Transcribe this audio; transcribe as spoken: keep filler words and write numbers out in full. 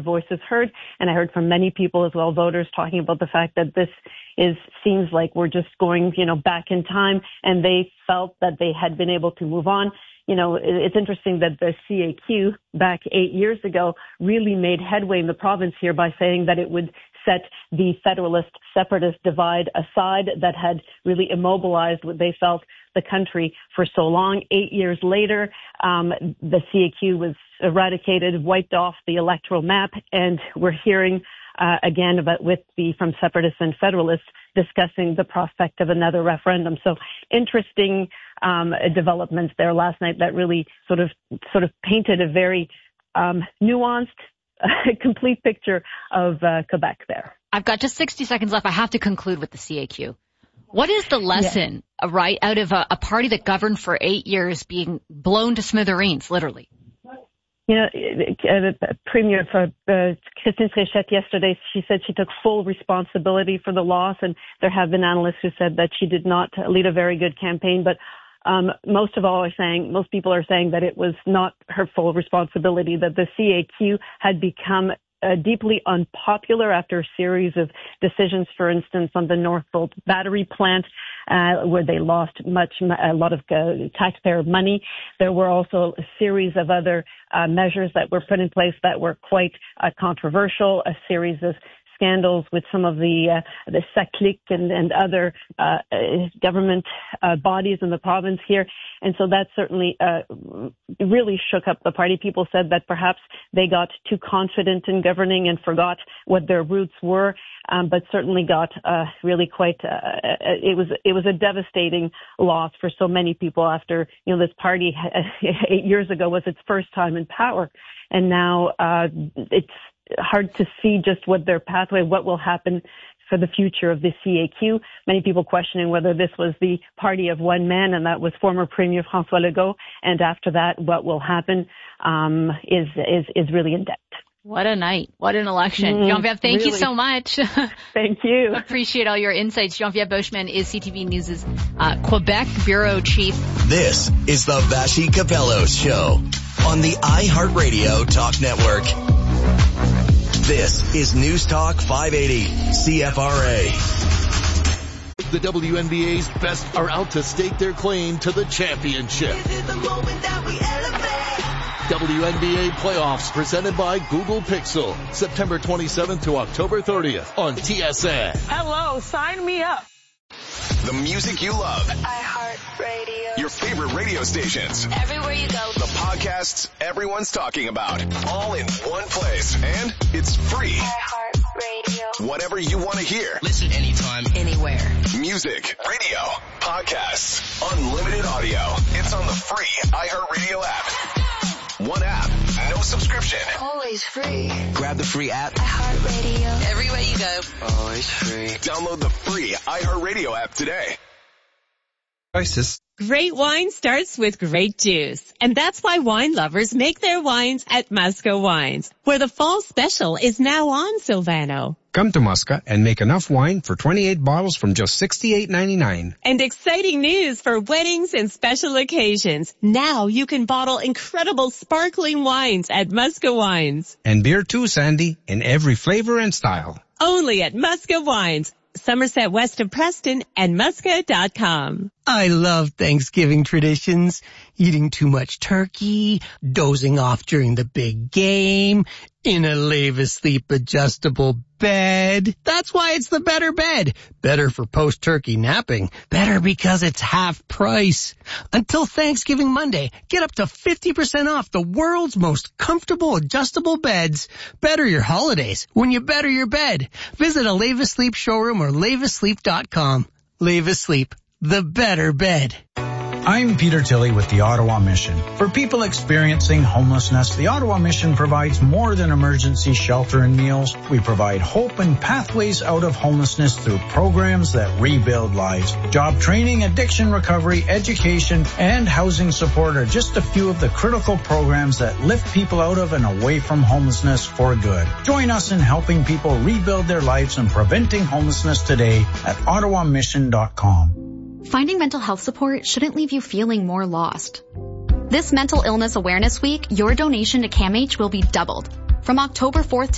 voices heard. And I heard from many people as well, voters, talking about the fact that this is seems like we're just going, you know, back in time, and they felt that they had been able to move on. You know, it's interesting that the C A Q back eight years ago really made headway in the province here by saying that it would set the federalist separatist divide aside that had really immobilized what they felt the country for so long. Eight years later, um, the C A Q was eradicated, wiped off the electoral map, and we're hearing uh, again about with the from separatists and federalists discussing the prospect of another referendum. So interesting um, developments there last night that really sort of sort of painted a very um, nuanced, uh, complete picture of uh, Quebec there. I've got just sixty seconds left. I have to conclude with the C A Q. What is the lesson, yeah. right, out of a, a party that governed for eight years being blown to smithereens, literally? You know, uh, Premier for, uh, Christine Fréchette yesterday, she said she took full responsibility for the loss, and there have been analysts who said that she did not lead a very good campaign. But um, most of all are saying, most people are saying that it was not her full responsibility, that the C A Q had become Uh, deeply unpopular after a series of decisions, for instance, on the Northvolt battery plant, uh, where they lost much, a lot of uh, taxpayer money. There were also a series of other uh, measures that were put in place that were quite uh, controversial, a series of scandals with some of the uh, the S A C L I C and, and other uh, government uh, bodies in the province here. And so that certainly uh, really shook up the party. People said that perhaps they got too confident in governing and forgot what their roots were, um, but certainly got uh, really quite, uh, it was it was a devastating loss for so many people after, you know, this party eight years ago was its first time in power. And now uh, it's hard to see just what their pathway, what will happen for the future of the C A Q. Many people questioning whether this was the party of one man, and that was former Premier François Legault. And after that, what will happen um, is, is is really in doubt. What a night. What an election. Mm, Geneviève, thank really. you so much. Thank you. Appreciate all your insights. Geneviève Bushman is C T V News' uh, Quebec Bureau Chief. This is the Vassy Capello Show on the iHeartRadio Talk Network. This is News Talk five eighty C F R A. The W N B A's best are out to stake their claim to the championship. This is the moment that we elevate. W N B A playoffs presented by Google Pixel, September twenty-seventh to October thirtieth on T S N. Hello, sign me up. The music you love. iHeartRadio. Your favorite radio stations. Everywhere you go. The podcasts everyone's talking about. All in one place. And it's free. iHeartRadio. Whatever you want to hear. Listen anytime, anywhere. Music, radio, podcasts, unlimited audio. It's on the free iHeartRadio app. One app, no subscription. Always free. Grab the free app. iHeartRadio. Everywhere you go. Always free. Download the free iHeartRadio app today. Choices. Great wine starts with great juice. And that's why wine lovers make their wines at Musca Wines, where the fall special is now on, Silvano. Come to Musca and make enough wine for twenty-eight bottles from just sixty-eight ninety-nine. And exciting news for weddings and special occasions. Now you can bottle incredible sparkling wines at Musca Wines. And beer too, Sandy, in every flavor and style. Only at Musca Wines, Somerset west of Preston, and musca dot com. I love Thanksgiving traditions. Eating too much turkey, dozing off during the big game, in a Leave-Asleep adjustable bed. That's why it's the better bed. Better for post-turkey napping. Better because it's half price. Until Thanksgiving Monday, get up to fifty percent off the world's most comfortable adjustable beds. Better your holidays when you better your bed. Visit a Leave-Asleep showroom or leave asleep dot com. Leave-Asleep, the better bed. I'm Peter Tilley with the Ottawa Mission. For people experiencing homelessness, the Ottawa Mission provides more than emergency shelter and meals. We provide hope and pathways out of homelessness through programs that rebuild lives. Job training, addiction recovery, education, and housing support are just a few of the critical programs that lift people out of and away from homelessness for good. Join us in helping people rebuild their lives and preventing homelessness today at ottawa mission dot com. Finding mental health support shouldn't leave you feeling more lost. This Mental Illness Awareness Week, your donation to CAMH will be doubled. From October fourth